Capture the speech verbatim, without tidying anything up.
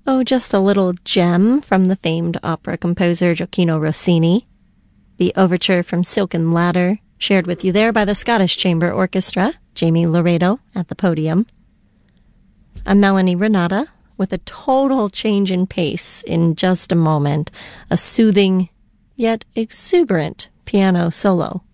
Oh, just a little gem from the famed opera composer Gioacchino Rossini. The overture from Silken Ladder, shared with you there by the Scottish Chamber Orchestra, Jamie Laredo at the podium. I'm Melanie Renata with a total change in pace in just a moment, a soothing yet exuberant piano solo